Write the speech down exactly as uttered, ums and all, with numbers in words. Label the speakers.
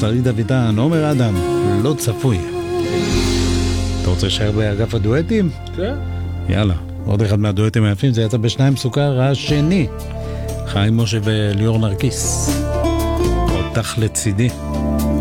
Speaker 1: שרית אביטן, עומר אדם, לא צפוי. אתה רוצה להישאר באגף הדואטים?
Speaker 2: כן.
Speaker 1: יאללה, עוד אחד מהדואטים היפים, זה יצא בשניים סוכר השני. חיים משה וליאור נרקיס. אותך לצידי.